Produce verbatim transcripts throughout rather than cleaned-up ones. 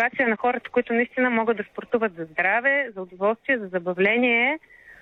мотивация на хората, които наистина могат да спортуват за здраве, за удоволствие, за забавление.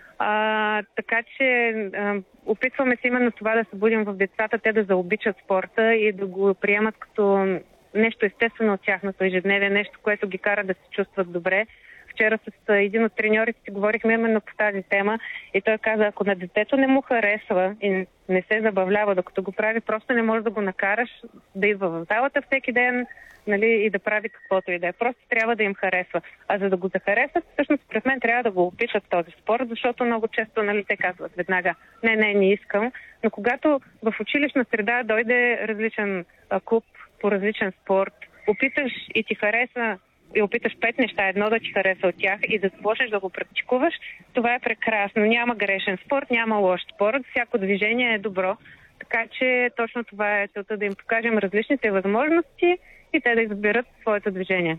А, така че а, опитваме се именно това да събудим в децата, те да заобичат спорта и да го приемат като нещо естествено от тяхното ежедневие, нещо, което ги кара да се чувстват добре. Вчера с един от треньорите си говорихме именно по тази тема и той каза, ако на детето не му харесва и не се забавлява докато го прави, просто не можеш да го накараш да идва в залата всеки ден, нали, и да прави каквото и да е. Просто трябва да им харесва. А за да го захаресват, всъщност пред мен трябва да го опишат този спорт, защото много често, нали, те казват веднага, не, не, не искам. Но когато в училищна среда дойде различен а, клуб по различен спорт, опиташ и ти хареса и опиташ пет неща, едно да ти хареса от тях и да започнеш да го практикуваш, това е прекрасно. Няма грешен спорт, няма лош спорт, всяко движение е добро. Така че точно това е целта, да им покажем различните възможности и те да изберат своето движение.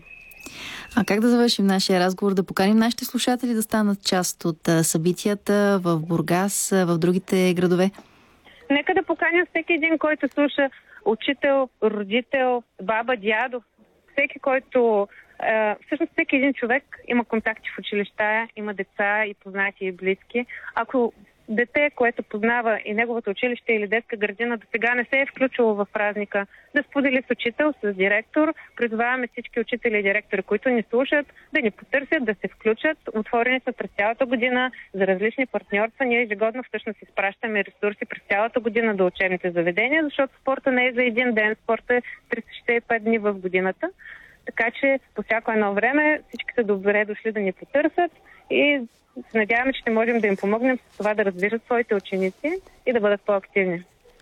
А как да завършим нашия разговор? Да поканим нашите слушатели да станат част от събитията в Бургас, в другите градове? Нека да поканим всеки един, който слуша, учител, родител, баба, дядо, всеки, който... Всъщност всеки един човек има контакти в училища, има деца и познати и близки. Ако дете, което познава и неговото училище или детска градина, до сега не се е включило в празника, да сподели с учител, с директор. Призоваваме всички учители и директори, които ни слушат, да ни потърсят, да се включат. Отворени са през цялата година за различни партньорства. Ние ежегодно всъщност изпращаме ресурси през цялата година до учебните заведения, защото спорта не е за един ден, спорта е триста шестдесет и пет дни в годината. Така че по всяко едно време всички са добре дошли да ни потърсят и се надяваме, че ще можем да им помогнем с това да разбират своите ученици и да бъдат по-активни.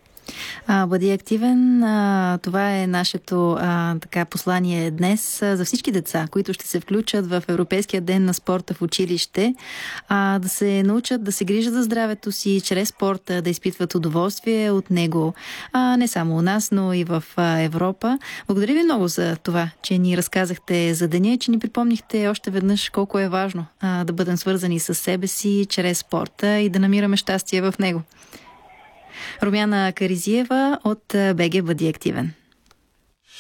А, бъди активен. А, това е нашето а, така послание днес а, за всички деца, които ще се включат в Европейския ден на спорта в училище, а, да се научат да се грижат за здравето си, чрез спорта да изпитват удоволствие от него. А, не само у нас, но и в а, Европа. Благодаря ви много за това, че ни разказахте за деня и че ни припомнихте още веднъж колко е важно а, да бъдем свързани с себе си чрез спорта и да намираме щастие в него. Румяна Каризиева от БГ Бъди активен.